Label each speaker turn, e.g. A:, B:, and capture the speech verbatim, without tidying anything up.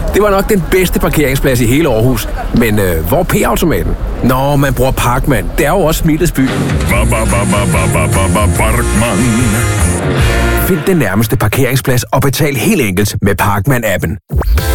A: Det var nok den bedste parkeringsplads i hele Aarhus. Men øh, hvor er P-automaten? Nå, man bruger Parkman. Det er jo også Smilets by.
B: Parkman.
A: Find den nærmeste parkeringsplads og betal helt enkelt med Parkman-appen.